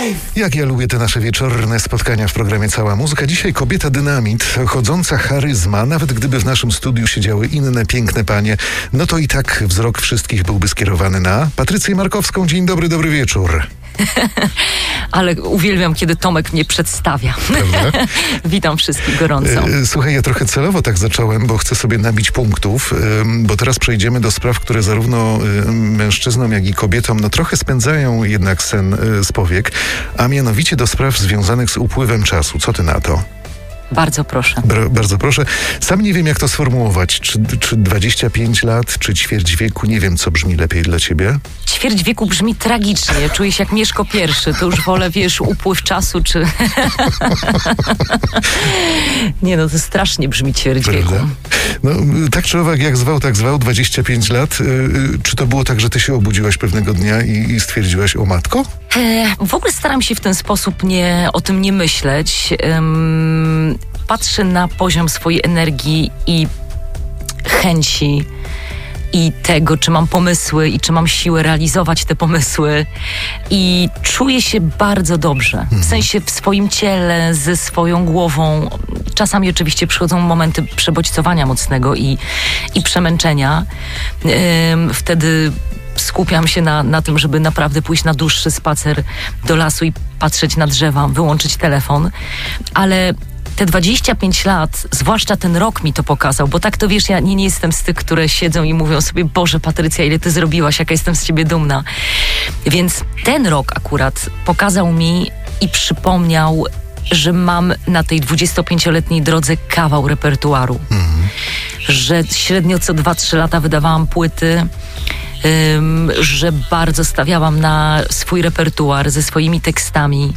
Jak ja lubię te nasze wieczorne spotkania w programie Cała Muzyka. Dzisiaj kobieta dynamit, chodząca charyzma. Nawet gdyby w naszym studiu siedziały inne piękne panie, no to i tak wzrok wszystkich byłby skierowany na Patrycję Markowską. Dzień dobry, dobry wieczór. Ale uwielbiam, kiedy Tomek mnie przedstawia. Witam wszystkich gorąco. Słuchaj, ja trochę celowo tak zacząłem, bo chcę sobie nabić punktów, bo teraz przejdziemy do spraw, które zarówno mężczyznom, jak i kobietom trochę spędzają jednak sen z powiek, a mianowicie do spraw związanych z upływem czasu. Co ty na to? Bardzo proszę. Bardzo proszę. Sam nie wiem, jak to sformułować. Czy 25 lat, czy ćwierć wieku? Nie wiem, co brzmi lepiej dla ciebie. Ćwierć wieku brzmi tragicznie. Czuję się jak Mieszko I. To już wolę, upływ czasu, czy... Nie, to strasznie brzmi ćwierć wieku. No, tak czy owak, jak zwał, tak zwał, 25 lat. Czy to było tak, że ty się obudziłaś pewnego dnia i stwierdziłaś, o matko? W ogóle staram się w ten sposób o tym nie myśleć. Patrzę na poziom swojej energii i chęci i tego, czy mam pomysły i czy mam siłę realizować te pomysły i czuję się bardzo dobrze. W sensie w swoim ciele, ze swoją głową. Czasami oczywiście przychodzą momenty przebodźcowania mocnego i przemęczenia. Wtedy skupiam się na tym, żeby naprawdę pójść na dłuższy spacer do lasu i patrzeć na drzewa, wyłączyć telefon. Ale te 25 lat, zwłaszcza ten rok mi to pokazał, bo tak to wiesz, ja nie jestem z tych, które siedzą i mówią sobie, Boże Patrycja, ile ty zrobiłaś, jaka jestem z ciebie dumna. Więc ten rok akurat pokazał mi i przypomniał, że mam na tej 25-letniej drodze kawał repertuaru. Że średnio co 2-3 lata wydawałam płyty, że bardzo stawiałam na swój repertuar ze swoimi tekstami.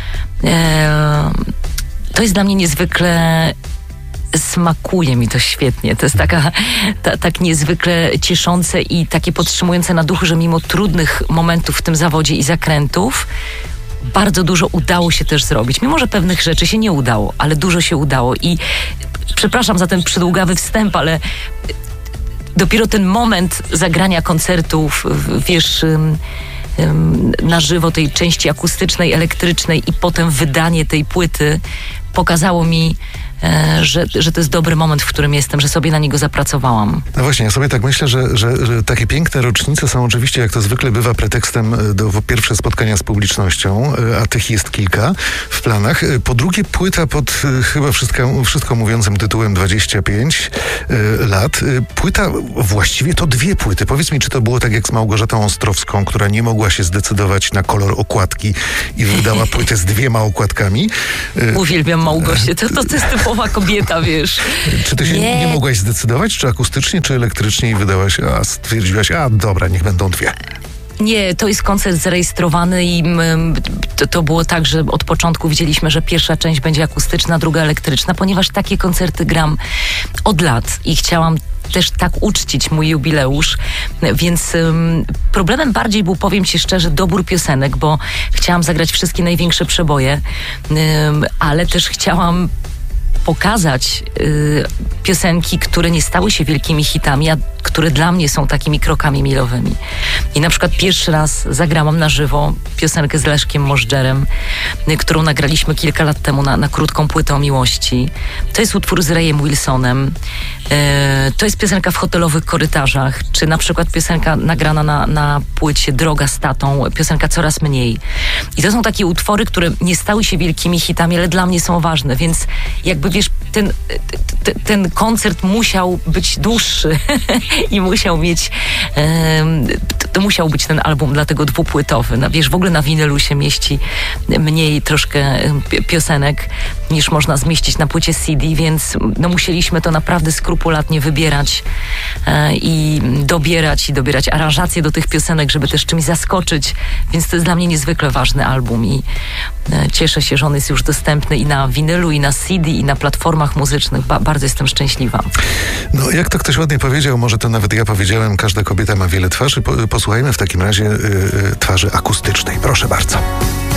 To jest dla mnie niezwykle... Smakuje mi to świetnie. To jest tak niezwykle cieszące i takie podtrzymujące na duchu, że mimo trudnych momentów w tym zawodzie i zakrętów bardzo dużo udało się też zrobić. Mimo że pewnych rzeczy się nie udało, ale dużo się udało. I przepraszam za ten przydługawy wstęp, ale dopiero ten moment zagrania koncertów, wiesz, na żywo, tej części akustycznej, elektrycznej i potem wydanie tej płyty pokazało mi, że to jest dobry moment, w którym jestem, że sobie na niego zapracowałam. No właśnie, ja sobie tak myślę, że takie piękne rocznice są oczywiście, jak to zwykle bywa, pretekstem do pierwsze spotkania z publicznością, a tych jest kilka w planach. Po drugie, płyta pod chyba wszystko mówiącym tytułem 25 lat. Płyta, właściwie to 2 płyty. Powiedz mi, czy to było tak jak z Małgorzatą Ostrowską, która nie mogła się zdecydować na kolor okładki i wydała płytę z 2 okładkami. Uwielbiam Małgosię, to jest typowa kobieta, wiesz. Czy ty się nie mogłaś zdecydować, czy akustycznie, czy elektrycznie i stwierdziłaś, dobra, niech będą 2? Nie, to jest koncert zarejestrowany i to było tak, że od początku widzieliśmy, że pierwsza część będzie akustyczna, druga elektryczna, ponieważ takie koncerty gram od lat i chciałam też tak uczcić mój jubileusz, więc problemem bardziej był, powiem ci szczerze, dobór piosenek, bo chciałam zagrać wszystkie największe przeboje, ale też chciałam pokazać piosenki, które nie stały się wielkimi hitami, a które dla mnie są takimi krokami milowymi. I na przykład pierwszy raz zagrałam na żywo piosenkę z Leszkiem Możdżerem, którą nagraliśmy kilka lat temu na krótką płytę o miłości. To jest utwór z Rayem Wilsonem. To jest piosenka w hotelowych korytarzach, czy na przykład piosenka nagrana na płycie Droga z tatą, piosenka Coraz mniej. I to są takie utwory, które nie stały się wielkimi hitami, ale dla mnie są ważne, więc jakby wiesz, ten koncert musiał być dłuższy i musiał mieć to musiał być ten album dlatego 2-płytowy. Wiesz, w ogóle na winylu się mieści mniej troszkę piosenek niż można zmieścić na płycie CD, więc musieliśmy to naprawdę skrupulatnie wybierać i dobierać aranżacje do tych piosenek, żeby też czymś zaskoczyć, więc to jest dla mnie niezwykle ważny album i cieszę się, że on jest już dostępny i na winylu, i na CD, i na platformach muzycznych. Bardzo jestem szczęśliwa. No, jak to ktoś ładnie powiedział, może to nawet ja powiedziałem, każda kobieta ma wiele twarzy. Posłuchajmy w takim razie twarzy akustycznej. Proszę bardzo.